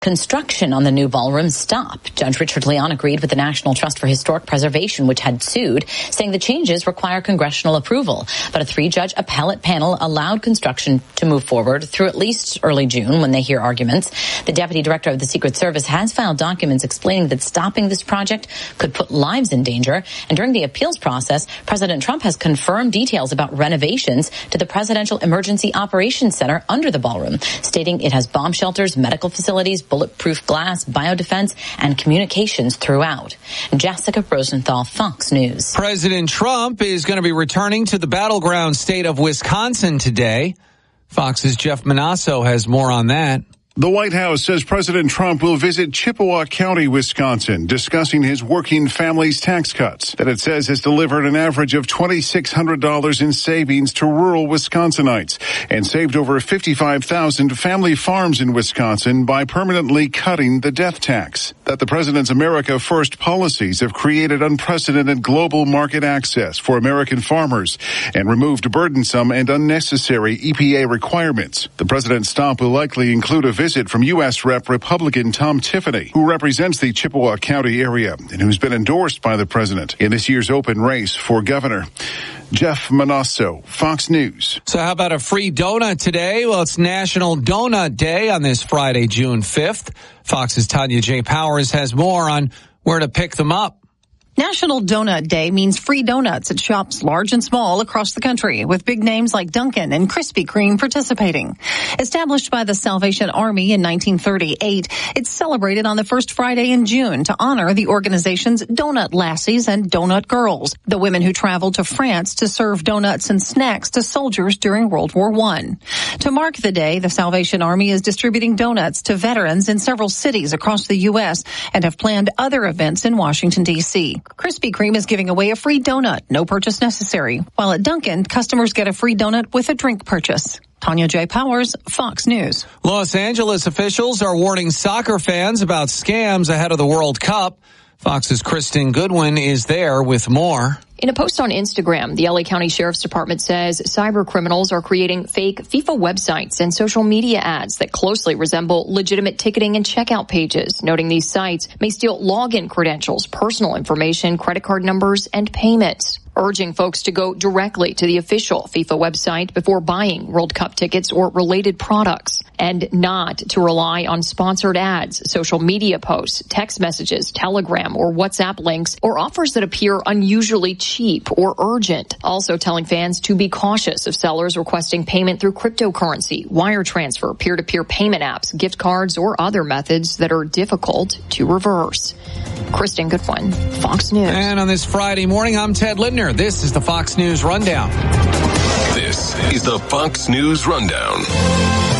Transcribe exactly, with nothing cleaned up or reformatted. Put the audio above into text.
construction on the new ballroom stop. Judge Richard Leon agreed with the National Trust for Historic Preservation, which had sued, saying the changes require congressional approval. But a three-judge appellate panel allowed construction to move forward through at least early June when they hear arguments. The deputy director of the Secret Service has filed documents explaining that stopping this project could put lives in danger. And during the appeals process, President Trump has confirmed details about renovations to the Presidential Emergency Operations Center under the ballroom, stating it has bomb shelters, medical facilities, bulletproof glass, biodefense, and communications throughout. Jessica Rosenthal, Fox News. President Trump is going to be returning to the battleground state of Wisconsin today. Fox's Jeff Manasso has more on that. The White House says President Trump will visit Chippewa County, Wisconsin, discussing his working family's tax cuts that it says has delivered an average of two thousand six hundred dollars in savings to rural Wisconsinites and saved over fifty-five thousand family farms in Wisconsin by permanently cutting the death tax. That the president's America First policies have created unprecedented global market access for American farmers and removed burdensome and unnecessary E P A requirements. The president's stop will likely include a visit from U S Rep Republican Tom Tiffany, who represents the Chippewa County area and who's been endorsed by the president in this year's open race for governor. Jeff Manasso, Fox News. So how about a free donut today? Well, it's National Donut Day on this Friday, June fifth. Fox's Tanya J. Powers has more on where to pick them up. National Donut Day means free donuts at shops large and small across the country, with big names like Dunkin' and Krispy Kreme participating. Established by the Salvation Army in nineteen thirty-eight, it's celebrated on the first Friday in June to honor the organization's donut lassies and donut girls, the women who traveled to France to serve donuts and snacks to soldiers during World War One. To mark the day, the Salvation Army is distributing donuts to veterans in several cities across the U S and have planned other events in Washington, D C Krispy Kreme is giving away a free donut, no purchase necessary, while at Dunkin', customers get a free donut with a drink purchase. Tanya J. Powers, Fox News. Los Angeles officials are warning soccer fans about scams ahead of the World Cup. Fox's Kristen Goodwin is there with more. In a post on Instagram, the L A County Sheriff's Department says cyber criminals are creating fake FIFA websites and social media ads that closely resemble legitimate ticketing and checkout pages, noting these sites may steal login credentials, personal information, credit card numbers, and payments. Urging folks to go directly to the official FIFA website before buying World Cup tickets or related products, and not to rely on sponsored ads, social media posts, text messages, Telegram or WhatsApp links, or offers that appear unusually cheap or urgent. Also telling fans to be cautious of sellers requesting payment through cryptocurrency, wire transfer, peer-to-peer payment apps, gift cards, or other methods that are difficult to reverse. Kristen Goodwin, Fox News. And on this Friday morning, I'm Ted Lindner. This is the Fox News Rundown. This is the Fox News Rundown.